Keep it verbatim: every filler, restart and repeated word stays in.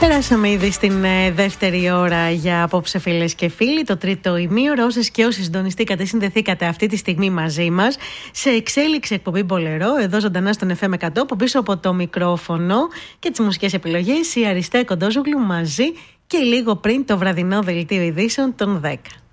Περάσαμε ήδη στην ε, δεύτερη ώρα για απόψε, φίλες και φίλοι. Το τρίτο ημίωρο. Όσες και όσοι συντονιστήκατε, συνδεθήκατε αυτή τη στιγμή μαζί μας σε εξέλιξη εκπομπή Μπολερό, εδώ ζωντανά στον εφ εμ εκατό, από πίσω από το μικρόφωνο και τις μουσικές επιλογές η Αριστεία Κοντόζογλου, μαζί και λίγο πριν το βραδινό δελτίο ειδήσεων των δέκα.